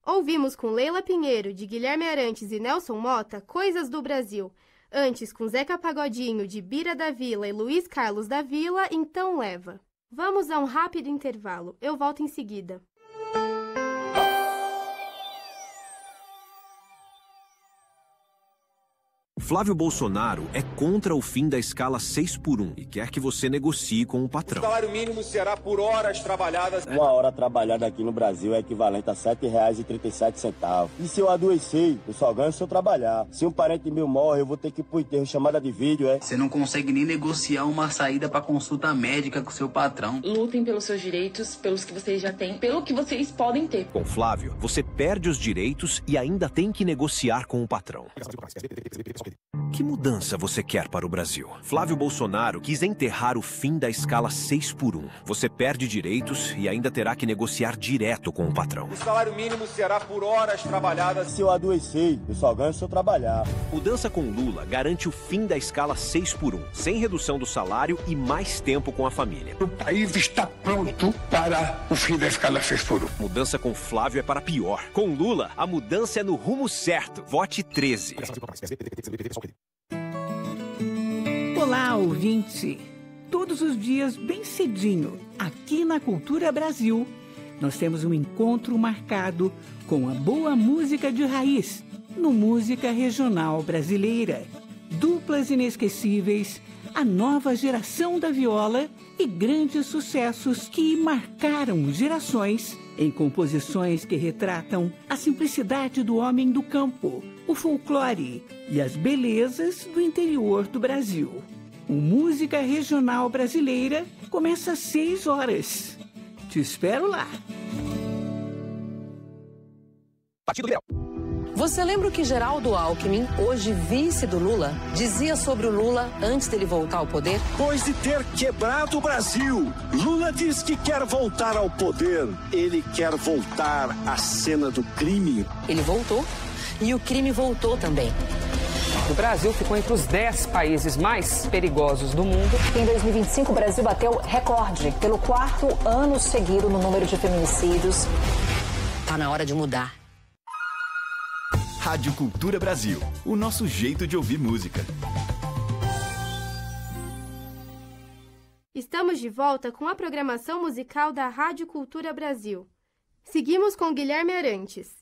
Ouvimos com Leila Pinheiro, de Guilherme Arantes e Nelson Mota, Coisas do Brasil. Antes, com Zeca Pagodinho, de Bira da Vila e Luiz Carlos da Vila, Então Leva. Vamos a um rápido intervalo. Eu volto em seguida. Flávio Bolsonaro é contra o fim da escala 6x1 e quer que você negocie com o patrão. O salário mínimo será por horas trabalhadas. Uma hora trabalhada aqui no Brasil é equivalente a R$ 7,37. E se eu adoecer, eu só ganho se eu trabalhar. Se um parente meu morre, eu vou ter que ir pro enterro, chamada de vídeo, é? Você não consegue nem negociar uma saída para consulta médica com seu patrão. Lutem pelos seus direitos, pelos que vocês já têm, pelo que vocês podem ter. Com Flávio, você perde os direitos e ainda tem que negociar com o patrão. Que mudança você quer para o Brasil? Flávio Bolsonaro quis enterrar o fim da escala 6x1. Você perde direitos e ainda terá que negociar direto com o patrão. O salário mínimo será por horas trabalhadas. Se eu adoecer, eu só ganho se eu trabalhar. Mudança com Lula garante o fim da escala 6x1, sem redução do salário e mais tempo com a família. O país está pronto para o fim da escala 6x1. Mudança com Flávio é para pior. Com Lula, a mudança é no rumo certo. Vote 13. Olá, ouvinte! Todos os dias, bem cedinho, aqui na Cultura Brasil, nós temos um encontro marcado com a boa música de raiz, no Música Regional Brasileira. Duplas inesquecíveis, a nova geração da viola e grandes sucessos que marcaram gerações em composições que retratam a simplicidade do homem do campo, o folclore e as belezas do interior do Brasil. O Música Regional Brasileira começa às 6 horas. Te espero lá. Partido Liberal. Você lembra o que Geraldo Alckmin, hoje vice do Lula, dizia sobre o Lula antes dele voltar ao poder? Depois de ter quebrado o Brasil, Lula diz que quer voltar ao poder. Ele quer voltar à cena do crime. Ele voltou e o crime voltou também. O Brasil ficou entre os 10 países mais perigosos do mundo. Em 2025, o Brasil bateu recorde pelo 4º ano seguido no número de feminicídios. Tá na hora de mudar. Rádio Cultura Brasil, o nosso jeito de ouvir música. Estamos de volta com a programação musical da Rádio Cultura Brasil. Seguimos com Guilherme Arantes.